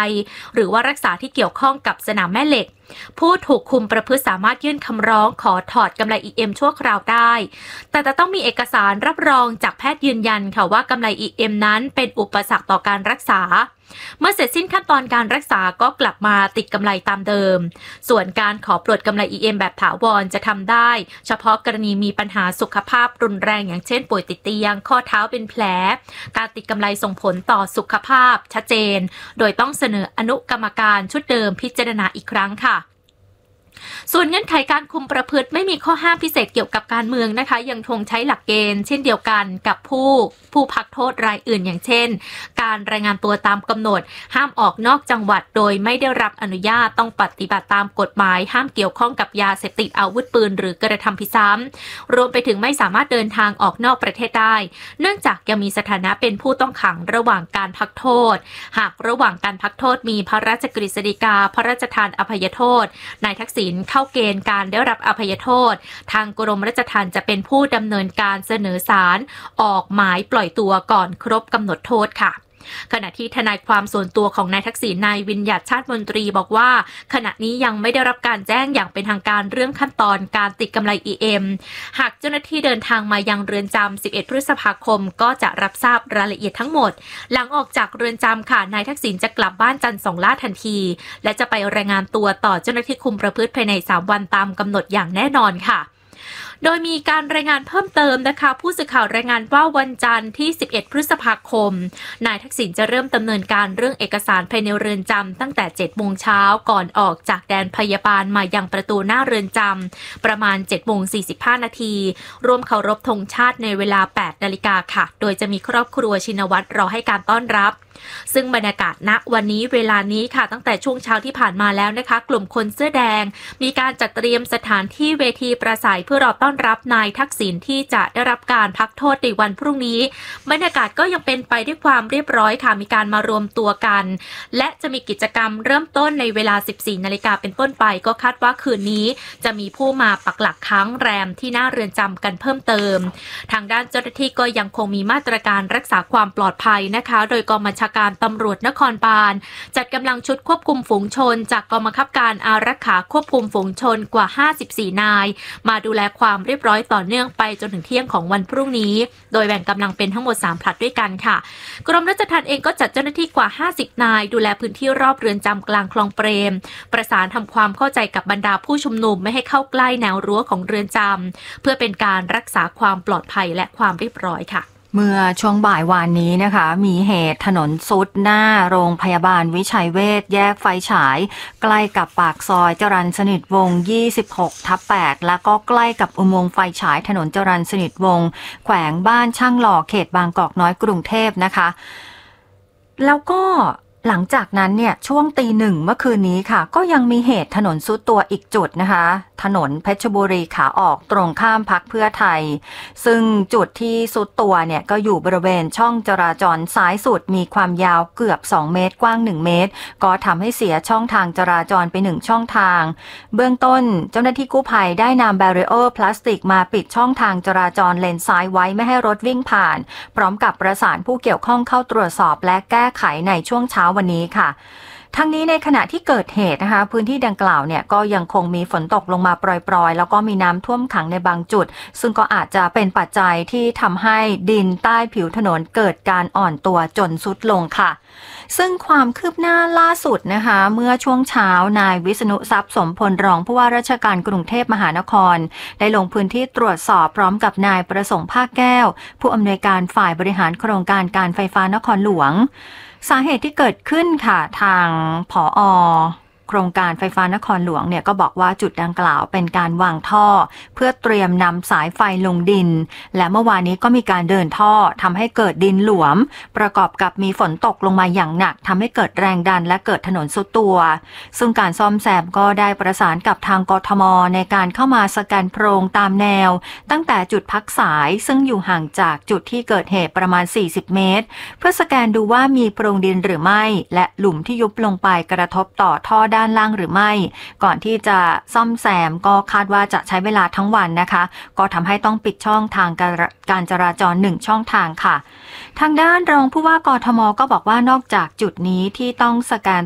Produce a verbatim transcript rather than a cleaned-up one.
ยหรือว่ารักษาที่เกี่ยวข้องกับสนามแม่เหล็กผู้ถูกคุมประพฤติสามารถยื่นคำร้องขอถอดกำไร อี เอ็ม ชั่วคราวได้แต่จะต้องมีเอกสารรับรองจากแพทย์ยืนยันค่ะว่ากำไร อี เอ็ม นั้นเป็นอุปสรรคต่อการรักษาเมื่อเสร็จสิ้นขั้นตอนการรักษาก็กลับมาติดกำไรตามเดิมส่วนการขอปลดกำไร อี เอ็ม แบบถาวรจะทำได้เฉพาะกรณีมีปัญหาสุขภาพรุนแรงอย่างเช่นป่วยติดเตียงข้อเท้าเป็นแผลการติดกำไรส่งผลต่อสุขภาพชัดเจนโดยต้องเสนออนุกรรมการชุดเดิมพิจารณาอีกครั้งค่ะส่วนเงื่อนไขการคุมประพฤติไม่มีข้อห้ามพิเศษเกี่ยวกับการเมืองนะคะยังคงใช้หลักเกณฑ์เช่นเดียวกันกับผู้ผู้พักโทษรายอื่นอย่างเช่นการรายงานตัวตามกำหนดห้ามออกนอกจังหวัดโดยไม่ได้รับอนุญาตต้องปฏิบัติตามกฎหมายห้ามเกี่ยวข้องกับยาเสพติดอาวุธปืนหรือกระทำผิดซ้ำรวมไปถึงไม่สามารถเดินทางออกนอกประเทศได้เนื่องจากยังมีสถานะเป็นผู้ต้องขังระหว่างการพักโทษหากระหว่างการพักโทษมีพระราชกฤษฎีกาพระราชทานอภัยโทษนายทักษิณเข้าเกณฑ์การได้รับอภัยโทษทางกรมราชทัณฑ์จะเป็นผู้ดำเนินการเสนอศาลออกหมายปล่อยตัวก่อนครบกำหนดโทษค่ะขณะที่ทนายความส่วนตัวของนายทักษิณนายวิญญัติชาติมนตรีบอกว่าขณะนี้ยังไม่ได้รับการแจ้งอย่างเป็นทางการเรื่องขั้นตอนการติดกำไร อี เอ็ม หากเจ้าหน้าที่เดินทางมายังเรือนจำสิบเอ็ดพฤษภาคมก็จะรับทราบรายละเอียดทั้งหมดหลังออกจากเรือนจำค่ะนายทักษิณจะกลับบ้านจันทร์สองล่าทันทีและจะไปรายงานตัวต่อเจ้าหน้าที่คุมประพฤติภายในสามวันตามกำหนดอย่างแน่นอนค่ะโดยมีการรายงานเพิ่มเติมนะคะผู้สื่อข่าวรายงานว่าวันจันทร์ที่สิบเอ็ดพฤษภาคมนายทักษิณจะเริ่มดำเนินการเรื่องเอกสารภายในเรือนจำตั้งแต่เจ็ดโมงเช้าก่อนออกจากแดนพยาบาลมายังประตูหน้าเรือนจำประมาณเจ็ดโมงสี่สิบห้านาทีร่วมเคารพธงชาติในเวลาแปดนาฬิกาค่ะโดยจะมีครอบครัวชินวัตรรอให้การต้อนรับซึ่งบรรยากาศณวันนี้เวลานี้ค่ะตั้งแต่ช่วงเช้าที่ผ่านมาแล้วนะคะกลุ่มคนเสื้อแดงมีการจัดเตรียมสถานที่เวทีปราศัยเพื่อรอต้อนรับนายทักษิณที่จะได้รับการพักโทษในวันพรุ่งนี้บรรยากาศก็ยังเป็นไปด้วยความเรียบร้อยค่ะมีการมารวมตัวกันและจะมีกิจกรรมเริ่มต้นในเวลา สิบสี่นาฬิกาเป็นต้นไปก็คาดว่าคืนนี้จะมีผู้มาปักหลักค้างแรมที่หน้าเรือนจำกันเพิ่มเติมทางด้านเจ้าหน้าที่ก็ยังคงมีมาตรการรักษาความปลอดภัยนะคะโดยกองบัญชาการตำรวจนครบาลจัดกำลังชุดควบคุมฝูงชนจากกองบังคับการอารักขาควบคุมฝูงชนกว่าห้าสิบสี่นายมาดูแลความเรียบร้อยต่อเนื่องไปจนถึงเที่ยงของวันพรุ่งนี้โดยแบ่งกำลังเป็นทั้งหมดสามผลัดด้วยกันค่ะกรมราชทัณฑ์เองก็จัดเจ้าหน้าที่กว่าห้าสิบนายดูแลพื้นที่รอบเรือนจำกลางคลองเปรมประสานทำความเข้าใจกับบรรดาผู้ชุมนุมไม่ให้เข้าใกล้แนวรั้วของเรือนจำเพื่อเป็นการรักษาความปลอดภัยและความเรียบร้อยค่ะเมื่อช่วงบ่ายวานนี้นะคะมีเหตุถนนซุดหน้าโรงพยาบาลวิชัยเวชแยกไฟฉายใกล้กับปากซอยจรัญสนิทวงศ์ยี่สิบหกทับแปดแล้วก็ใกล้กับอุโมงค์ไฟฉายถนนจรัญสนิทวงศ์แขวงบ้านช่างหล่อเขตบางกอกน้อยกรุงเทพนะคะแล้วก็หลังจากนั้นเนี่ยช่วงตีหนึ่งเมื่อคืนนี้ค่ะก็ยังมีเหตุถนนซุดตัวอีกจุดนะคะถนนเพชรบุรีขาออกตรงข้ามพรรคเพื่อไทยซึ่งจุดที่ซุดตัวเนี่ยก็อยู่บริเวณช่องจราจรซ้ายสุดมีความยาวเกือบสองเมตรกว้างหนึ่งเมตรก็ทำให้เสียช่องทางจราจรไปหนึ่งช่องทางเบื้องต้นเจ้าหน้าที่กู้ภัยได้นำแบรีเออร์พลาสติกมาปิดช่องทางจราจรเลนซ้ายไว้ไม่ให้รถวิ่งผ่านพร้อมกับประสานผู้เกี่ยวข้องเข้าตรวจสอบและแก้ไขในช่วงเช้าวันนี้ค่ะทั้งนี้ในขณะที่เกิดเหตุนะคะพื้นที่ดังกล่าวเนี่ยก็ยังคงมีฝนตกลงมาปรอยๆแล้วก็มีน้ำท่วมขังในบางจุดซึ่งก็อาจจะเป็นปัจจัยที่ทำให้ดินใต้ผิวถนนเกิดการอ่อนตัวจนทรุดลงค่ะซึ่งความคืบหน้าล่าสุดนะคะเมื่อช่วงเช้านายวิษณุทรัพย์สมพลรองผู้ว่าราชการกรุงเทพมหานครได้ลงพื้นที่ตรวจสอบพร้อมกับนายประสงค์ภาคแก้วผู้อำนวยการฝ่ายบริหารโครงการการไฟฟ้านครหลวงสาเหตุที่เกิดขึ้นค่ะทางผอ.โครงการไฟฟ้านครหลวงเนี่ยก็บอกว่าจุดดังกล่าวเป็นการวางท่อเพื่อเตรียมนำสายไฟลงดินและเมื่อวานนี้ก็มีการเดินท่อทำให้เกิดดินหลวมประกอบกับมีฝนตกลงมาอย่างหนักทำให้เกิดแรงดันและเกิดถนนซุดตัวซึ่งการซ่อมแซมก็ได้ประสานกับทางกทม.ในการเข้ามาสแกนโพรงตามแนวตั้งแต่จุดพักสายซึ่งอยู่ห่างจากจุดที่เกิดเหตุประมาณสี่สิบเมตรเพื่อสแกนดูว่ามีโพรงดินหรือไม่และหลุมที่ยุบลงไปกระทบต่อท่อด้านล่างหรือไม่ก่อนที่จะซ่อมแซมก็คาดว่าจะใช้เวลาทั้งวันนะคะก็ทำให้ต้องปิดช่องทางการจราจรหนึ่งช่องทางค่ะทางด้านรองผู้ว่ากทม.ก็บอกว่านอกจากจุดนี้ที่ต้องสแกน